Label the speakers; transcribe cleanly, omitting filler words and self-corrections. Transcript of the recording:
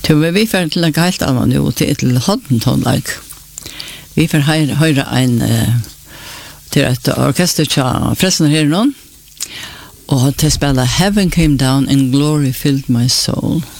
Speaker 1: Vi får til en helt annan nu til Hoddentonlag. Vi får høre en til et orkester til Fresner her nå, og til spela Heaven Came Down and Glory Filled My Soul.